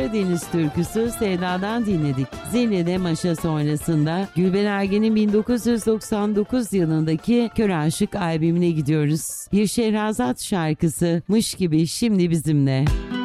Karadeniz türküsü Sevda'dan dinledik. Zilli'de Maşa sonrasında Gülben Ergen'in 1999 yılındaki Kör Aşık albümüne gidiyoruz. Bir Şehrazat şarkısı Mış Gibi Şimdi Bizimle.